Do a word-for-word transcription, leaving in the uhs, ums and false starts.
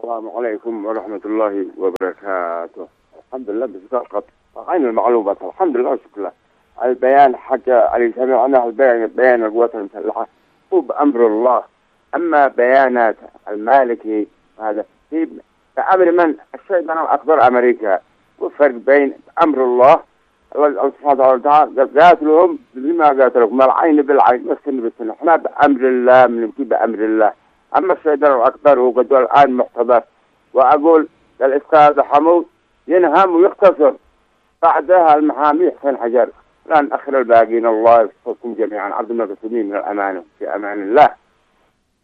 السلام عليكم ورحمة الله وبركاته. الحمد لله بسقط عين المعلومات، الحمد لله وشكر الله. البيان حق علي سمعنا البيان بيان القوات المسلحة هو بأمر الله، أما بيانات المالكي هذا في بأمر من؟ الشيطان الأكبر أمريكا. والفرق بين أمر الله الله سبحانه وتعالى قاتلهم بما قاتلهم، العين بالعين والسن بالسن، احنا بأمر الله بنمشي بأمر الله. أما الشيطان الأكبر هو قد الآن محتضر، وأقول للأستاذ حمود ينهم ويختصر، بعدها المحامي حسين حجر. لا نأخر الباقين، الله يحفظكم جميعا، عبد المقسمين من الأمانة في أمان الله.